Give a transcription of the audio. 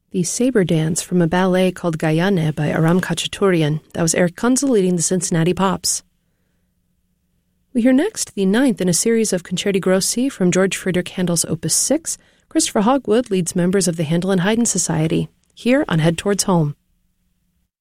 The Saber Dance from a ballet called Gayane by Aram Khachaturian. That was Eric Kunzel leading the Cincinnati Pops. We hear next the ninth in a series of Concerti Grossi from George Friedrich Handel's Opus 6. Christopher Hogwood leads members of the Handel and Haydn Society, here on Head Towards Home.